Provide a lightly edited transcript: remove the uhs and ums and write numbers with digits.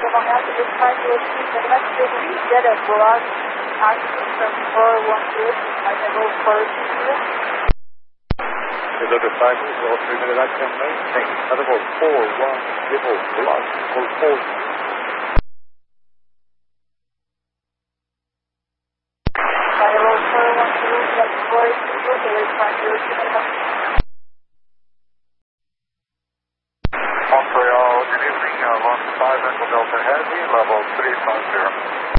Long Island is trying to achieve the next degree. Get a broad access from 412 by level 420. Is it a cycle for 3-minute action maintain? Level 410 block for 4. Montreal, good evening, 15 Echo Delta Heavy, level 350.